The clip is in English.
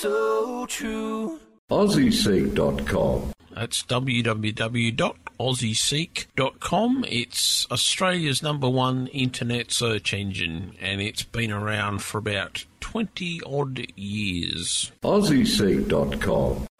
So true. AussieSeek.com. That's www.aussieseek.com. It's Australia's #1 internet search engine, and it's been around for about 20-odd years. AussieSeek.com.